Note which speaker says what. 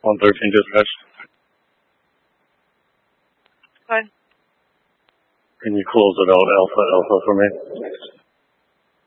Speaker 1: 113 dispatch.
Speaker 2: Fine.
Speaker 1: Can you close it out, Alpha for me?